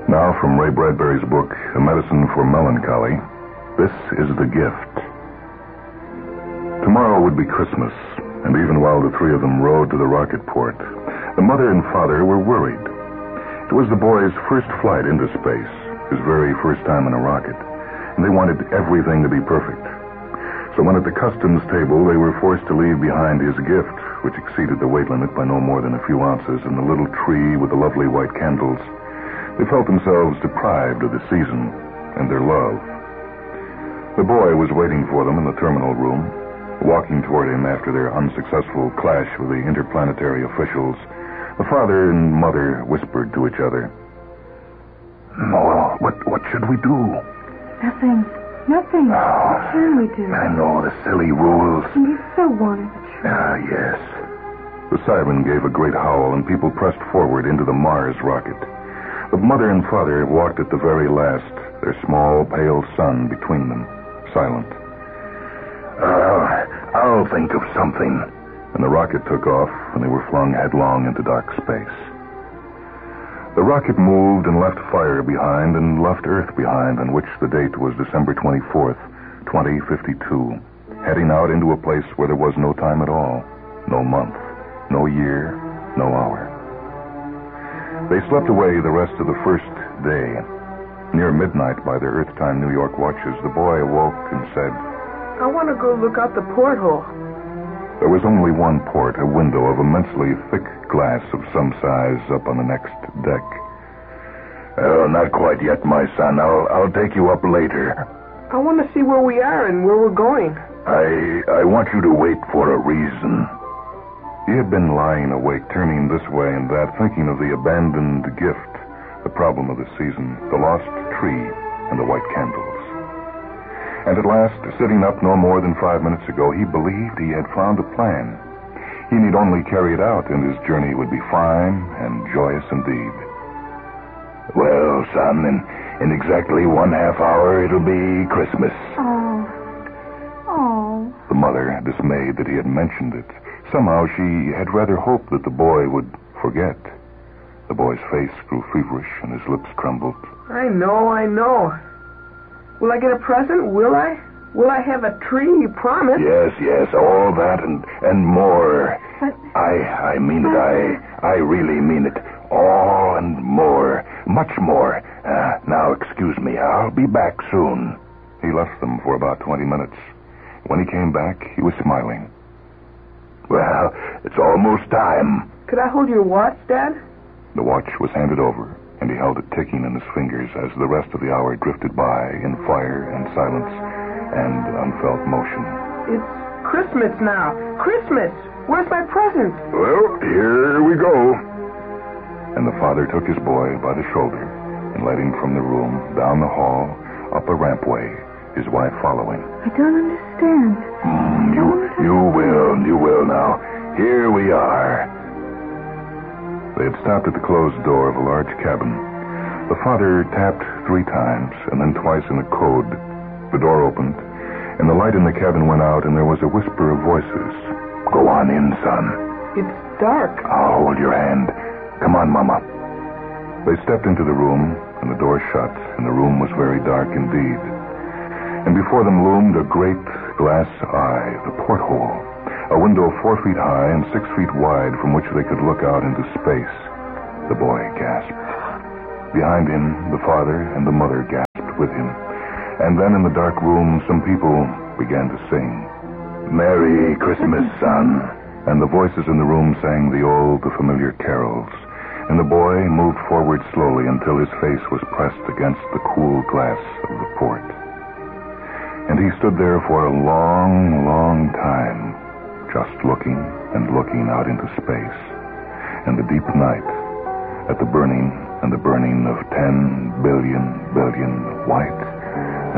Now, from Ray Bradbury's book, A Medicine for Melancholy, this is The Gift. Tomorrow would be Christmas, and even while the three of them rode to the rocket port, the mother and father were worried. It was the boy's first flight into space, his very first time in a rocket, and they wanted everything to be perfect. So when at the customs table they were forced to leave behind his gift, which exceeded the weight limit by no more than a few ounces, and the little tree with the lovely white candles, they felt themselves deprived of the season and their love. The boy was waiting for them in the terminal room, walking toward him after their unsuccessful clash with the interplanetary officials. The father and mother whispered to each other. "Well, what should we do?" Nothing. What can we do? I know the silly rules. And you so wanted the tree. Yes. The siren gave a great howl, and people pressed forward into the Mars rocket. The mother and father walked at the very last, their small, pale son between them, silent. I'll think of something. And the rocket took off, and they were flung headlong into dark space. The rocket moved and left fire behind and left Earth behind, on which the date was December 24th, 2052, heading out into a place where there was no time at all, no month, no year, no hour. They slept away the rest of the first day. Near midnight by their Earth-time New York watches, the boy awoke and said, "I want to go look out the porthole." There was only one port, a window of immensely thick glass of some size up on the next deck. Not quite yet, my son. I'll take you up later. I want to see where we are and where we're going. I want you to wait for a reason. He had been lying awake, turning this way and that, thinking of the abandoned gift, the problem of the season, the lost tree, and the white candles. And at last, sitting up no more than 5 minutes ago, he believed he had found a plan. He need only carry it out, and his journey would be fine and joyous indeed. Well, son, in exactly 1/2 hour, it'll be Christmas. Oh. The mother, dismayed that he had mentioned it. Somehow she had rather hoped that the boy would forget. The boy's face grew feverish, and his lips trembled. I know. Will I get a present? Will I? Will I have a tree? You promised. Yes, all that and more. But... I mean it. I really mean it. All and more. Much more. Now, excuse me. I'll be back soon. He left them for about 20 minutes. When he came back, he was smiling. Well, it's almost time. Could I hold your watch, Dad? The watch was handed over, and he held it ticking in his fingers as the rest of the hour drifted by in fire and silence and unfelt motion. It's Christmas now. Christmas! Where's my present? Well, here we go. And the father took his boy by the shoulder and led him from the room, down the hall, up a rampway, his wife following. I don't understand. You will now. Here we are. They had stopped at the closed door of a large cabin. The father tapped 3 times and then twice in a code. The door opened, and the light in the cabin went out, and there was a whisper of voices. Go on in, son. It's dark. I'll hold your hand. Come on, Mama. They stepped into the room, and the door shut, and the room was very dark indeed. And before them loomed a great glass eye, the porthole, a window 4 feet high and 6 feet wide from which they could look out into space. The boy gasped. Behind him, the father and the mother gasped with him. And then in the dark room, some people began to sing. Merry Christmas, son. And the voices in the room sang the old, the familiar carols. And the boy moved forward slowly until his face was pressed against the cool glass of the port. And he stood there for a long, long time, just looking and looking out into space, and the deep night, at the burning and the burning of 10 billion white